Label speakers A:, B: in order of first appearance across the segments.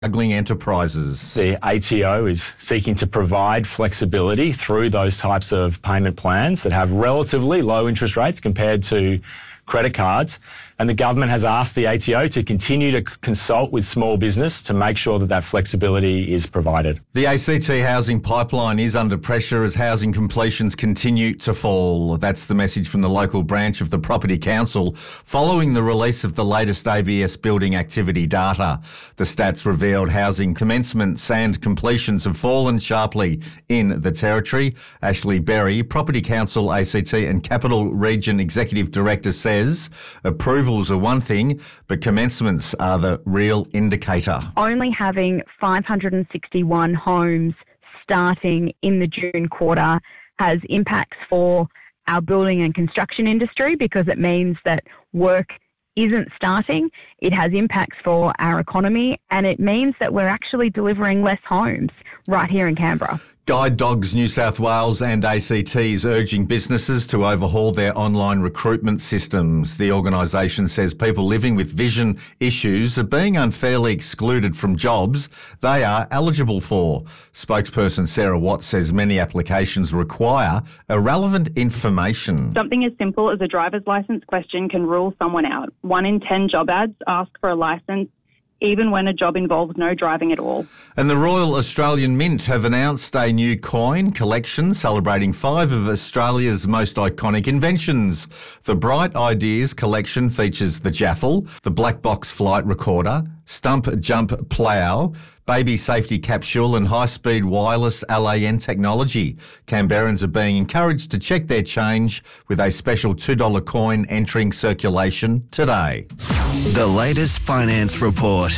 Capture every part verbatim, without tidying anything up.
A: struggling enterprises.
B: The A T O is seeking to provide flexibility through those types of payment plans that have relatively low interest rates compared to credit cards. And the government has asked the A T O to continue to consult with small business to make sure that that flexibility is provided.
A: The A C T housing pipeline is under pressure as housing completions continue to fall. That's the message from the local branch of the Property Council following the release of the latest A B S building activity data. The stats revealed housing commencements and completions have fallen sharply in the Territory. Ashley Berry, Property Council A C T and Capital Region Executive Director, says approval are one thing, but commencements are the real indicator.
C: Only having five hundred sixty-one homes starting in the June quarter has impacts for our building and construction industry because it means that work isn't starting. It has impacts for our economy and it means that we're actually delivering less homes right here in Canberra.
A: Guide Dogs New South Wales and A C T is urging businesses to overhaul their online recruitment systems. The organisation says people living with vision issues are being unfairly excluded from jobs they are eligible for. Spokesperson Sarah Watts says many applications require irrelevant information.
D: Something as simple as a driver's licence question can rule someone out. One in ten job ads ask for a licence, even when a job involves no driving at all.
A: And the Royal Australian Mint have announced a new coin collection celebrating five of Australia's most iconic inventions. The Bright Ideas collection features the Jaffle, the Black Box Flight Recorder, Stump Jump Plough, Baby Safety Capsule and high-speed wireless L A N technology. Canberrans are being encouraged to check their change with a special two dollar coin entering circulation today.
E: The latest finance report.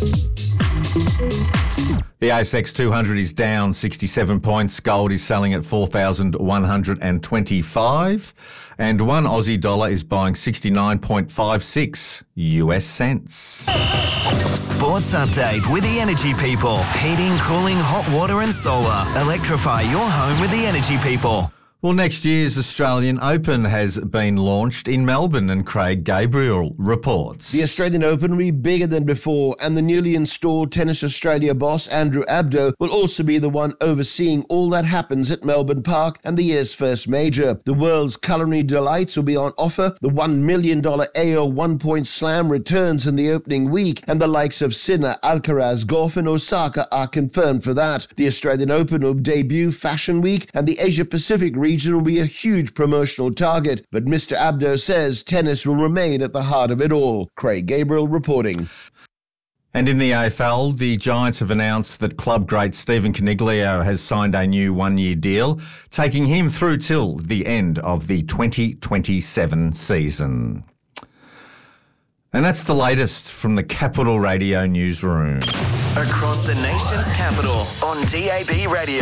A: The A S X two hundred is down sixty-seven points. Gold is selling at four thousand one hundred twenty-five. And one Aussie dollar is buying sixty-nine point five six U S cents.
E: Sports update with the Energy People. Heating, cooling, hot water and solar. Electrify your home with the Energy People.
A: Well, next year's Australian Open has been launched in Melbourne and Craig Gabriel reports.
F: The Australian Open will be bigger than before and the newly installed Tennis Australia boss Andrew Abdo will also be the one overseeing all that happens at Melbourne Park and the year's first major. The world's culinary delights will be on offer. The one million dollars A O one-point slam returns in the opening week and the likes of Sinner, Alcaraz, Goff and Osaka are confirmed for that. The Australian Open will debut Fashion Week and the Asia-Pacific region will be a huge promotional target, but Mister Abdo says tennis will remain at the heart of it all. Craig Gabriel reporting.
A: And in the A F L, the Giants have announced that club great Stephen Coniglio has signed a new one-year deal, taking him through till the end of the twenty twenty-seven season. And that's the latest from the Capital Radio newsroom.
E: Across the nation's capital on D A B Radio.